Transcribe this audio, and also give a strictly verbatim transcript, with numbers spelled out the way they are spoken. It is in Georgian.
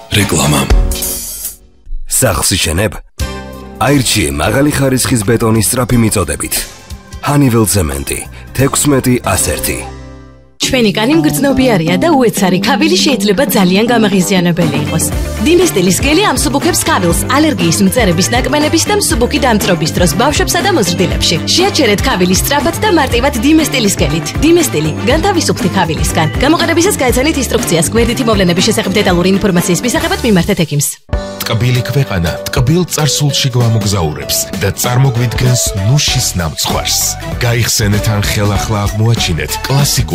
რეკლამა. სახლს იშენებ? აირჩიე მაღალი ხარისხის ბეტონის სწრაფი მიწოდებით. Honeywell ცემენტი თექვსმეტი ას ერთი. ჩვენი კანი მგრძნობიარია და უეცარი ქავილი შეიძლება ძალიან გამაღიზიანებელი იყოს. Dimestilis გელი ამსუბუქებს ქავილს ალერგიის მწერების ნაკმენების და მსუბუქი დამწრობის დროს ბავშვებსა და მოზრდილებში. შეაჩერეთ ქავილის სწრაფად და მარტივად Dimestilis გელით. Dimestili განთავისუფლდი ქავილისგან. გამოყენებისას გაეცანით ინსტრუქციას გვერდითი მოვლენების შესახებ დეტალური ინფორმაციის მისაღებად მიმართეთ ექიმს. ტკბილი ქვეყანა ტკბილ წარსულში გვამოგზაურებს და წარმოგვიდგენს ნუშის ნამცხვარს. გაიხსენეთ ან ხელახლა აღმოაჩინეთ კლასიკურ